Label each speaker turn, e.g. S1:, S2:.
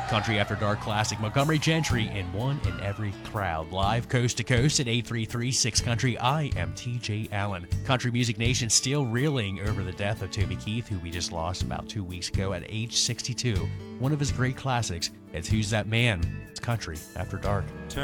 S1: Country After Dark classic Montgomery Gentry in one in every crowd. Live coast to coast at 833-6Country. I am TJ Allen. Country Music Nation still reeling over the death of Toby Keith, who we just lost about 2 weeks ago at age 62. One of his great classics is Who's That Man? It's Country After Dark.